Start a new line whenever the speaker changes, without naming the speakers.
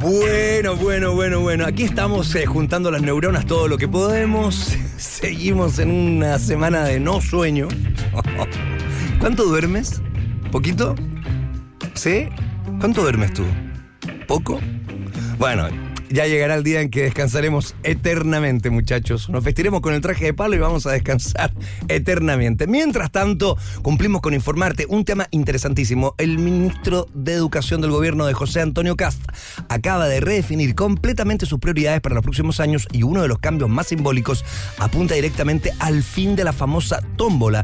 Bueno. Aquí estamos juntando las neuronas todo lo que podemos. Seguimos en una semana de no sueño. ¿Cuánto duermes? ¿Poquito? ¿Sí? ¿Cuánto duermes tú? ¿Poco? Bueno, ya llegará el día en que descansaremos eternamente, muchachos. Nos vestiremos con el traje de palo y vamos a descansar eternamente. Mientras tanto, cumplimos con informarte un tema interesantísimo. El ministro de Educación del gobierno de José Antonio Kast acaba de redefinir completamente sus prioridades para los próximos años y uno de los cambios más simbólicos apunta directamente al fin de la famosa tómbola,